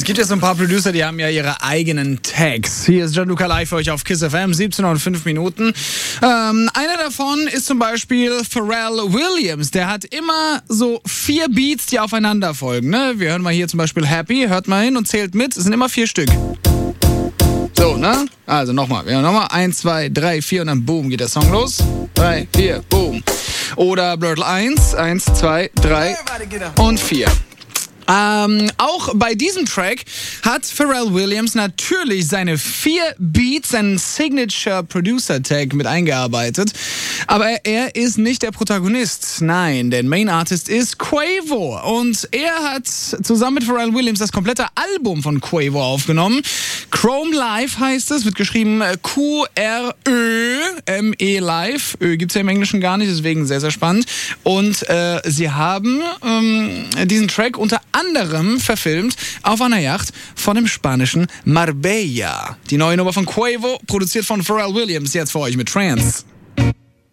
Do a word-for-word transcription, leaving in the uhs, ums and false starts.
Gibt ja so ein paar Producer, die haben ja ihre eigenen Tags. Hier ist Gianluca live für euch auf Kiss F M, siebzehn Uhr und fünf Minuten. Ähm, einer davon ist zum Beispiel Pharrell Williams. Der hat immer so vier Beats, die aufeinander folgen. Ne? Wir hören mal hier zum Beispiel Happy, hört mal hin und zählt mit. Es sind immer vier Stück. So, ne? Also nochmal. Wir hören nochmal. Eins, zwei, drei, vier und dann boom, geht der Song los. Drei, vier, boom. Oder Blurtle eins, eins, zwei, drei und vier. Ähm, auch bei diesem Track hat Pharrell Williams natürlich seine vier Beats, seinen Signature Producer Tag mit eingearbeitet. Aber er ist nicht der Protagonist. Nein, der Main Artist ist Quavo. Und er hat zusammen mit Pharrell Williams das komplette Album von Quavo aufgenommen. Chrome Live heißt es, wird geschrieben Q R Ö M E Live. Ö gibt's ja im Englischen gar nicht, deswegen sehr, sehr spannend. Und äh, sie haben ähm, diesen Track unter anderem verfilmt auf einer Yacht von dem spanischen Marbella. Die neue Nummer von Quavo, produziert von Pharrell Williams, jetzt für euch mit Trance.